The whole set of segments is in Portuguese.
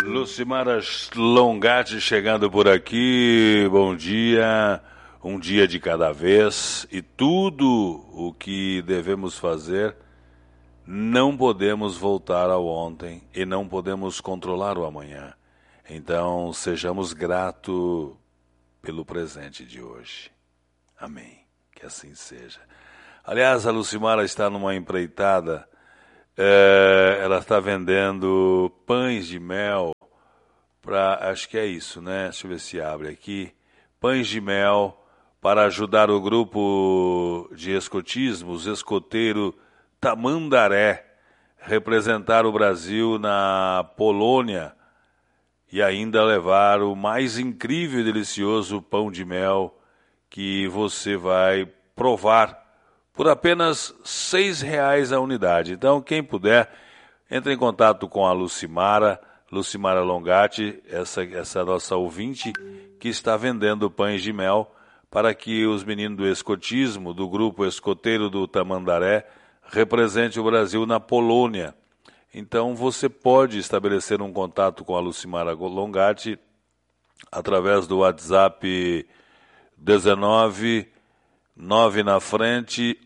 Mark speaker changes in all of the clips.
Speaker 1: Lucimara Longatti chegando por aqui, bom dia, um dia de cada vez, e tudo o que devemos fazer, não podemos voltar ao ontem e não podemos controlar o amanhã. Então, sejamos gratos pelo presente de hoje. Amém. Que assim seja. Aliás, a Lucimara está numa empreitada, ela está vendendo pães de mel, acho que é isso, né? Deixa eu ver se abre aqui. Pães de mel para ajudar o grupo de escotismo, os escoteiros Tamandaré, representar o Brasil na Polônia e ainda levar o mais incrível e delicioso pão de mel que você vai provar por apenas R$6 a unidade. Então, quem puder, entre em contato com a Lucimara Longatti, essa nossa ouvinte, que está vendendo pães de mel para que os meninos do escotismo, do grupo escoteiro do Tamandaré, represente o Brasil na Polônia. Então, você pode estabelecer um contato com a Lucimara Longatti através do WhatsApp 19 9 na frente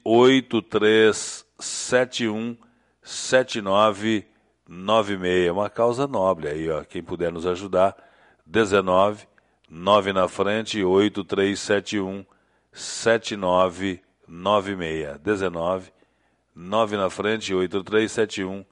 Speaker 1: 8371 7996. Uma causa nobre aí, ó. Quem puder nos ajudar, 19 9 na frente 8371 7996. 19 9 na frente 8371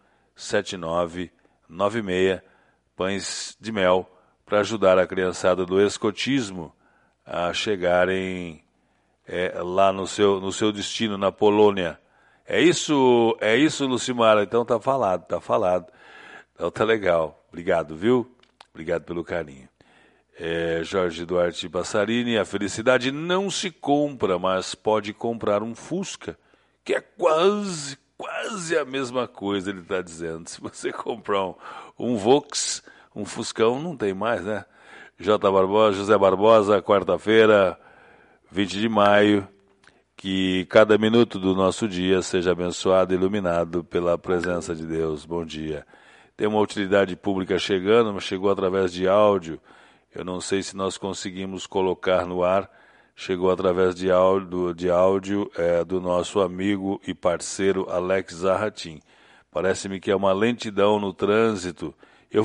Speaker 1: 7996. Pães de mel para ajudar a criançada do escotismo a chegarem lá no seu destino, na Polônia. É isso, Lucimara. Então tá falado. Então tá legal. Obrigado, viu? Obrigado pelo carinho. Jorge Duarte Passarini, a felicidade não se compra, mas pode comprar um Fusca, que é quase a mesma coisa, ele está dizendo. Se você comprar um Vox, um Fuscão, não tem mais, né? José Barbosa, quarta-feira, 20 de maio, que cada minuto do nosso dia seja abençoado e iluminado pela presença de Deus. Bom dia. Tem uma utilidade pública chegando, mas chegou através de áudio. Eu não sei se nós conseguimos colocar no ar. Chegou através de áudio do nosso amigo e parceiro Alex Zarratin. Parece-me que é uma lentidão no trânsito. Eu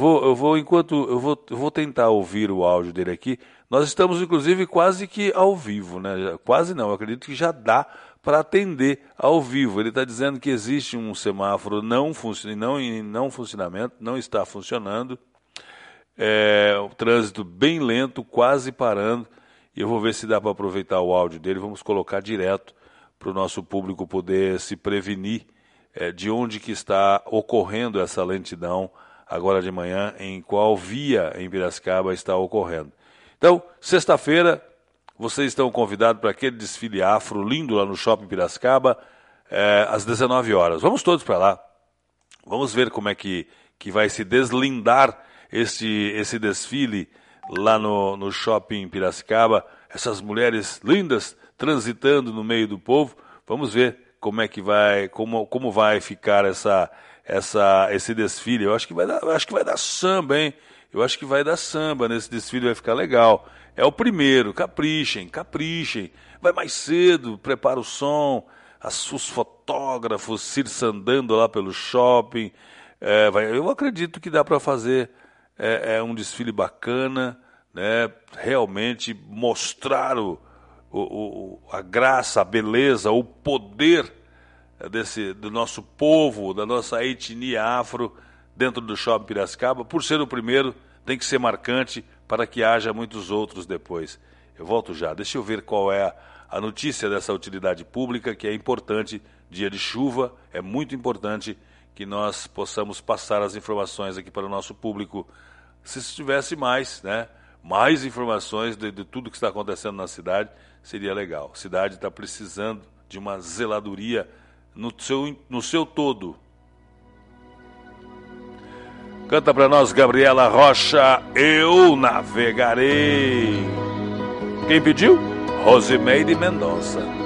Speaker 1: vou tentar ouvir o áudio dele aqui. Nós estamos, inclusive, quase que ao vivo, né? Quase não, eu acredito que já dá para atender ao vivo. Ele está dizendo que existe um semáforo não funcionamento, não está funcionando. O trânsito bem lento, quase parando. E eu vou ver se dá para aproveitar o áudio dele. Vamos colocar direto para o nosso público poder se prevenir de onde que está ocorrendo essa lentidão agora de manhã, em qual via em Piracicaba está ocorrendo. Então, sexta-feira, vocês estão convidados para aquele desfile afro lindo lá no Shopping Piracicaba, às 19 horas. Vamos todos para lá. Vamos ver como é que vai se deslindar esse desfile lá no Shopping Piracicaba. Essas mulheres lindas transitando no meio do povo. Vamos ver como é que vai, como vai ficar esse desfile. Eu acho que vai dar samba, hein? Eu acho que vai dar samba nesse desfile, vai ficar legal. É o primeiro, caprichem. Vai mais cedo, prepara o som, os fotógrafos circandando lá pelo shopping. Eu acredito que dá para fazer um desfile bacana, né? Realmente mostrar a graça, a beleza, o poder do nosso povo, da nossa etnia afro dentro do Shopping Piracicaba. Por ser o primeiro, tem que ser marcante para que haja muitos outros depois. Eu volto já. Deixa eu ver qual é a notícia dessa utilidade pública, que é importante. Dia de chuva, é muito importante que nós possamos passar as informações aqui para o nosso público. Se tivesse mais informações de tudo que está acontecendo na cidade, seria legal. A cidade está precisando de uma zeladoria no seu todo. Canta para nós, Gabriela Rocha, Eu Navegarei. Quem pediu? Rosimeire Mendonça.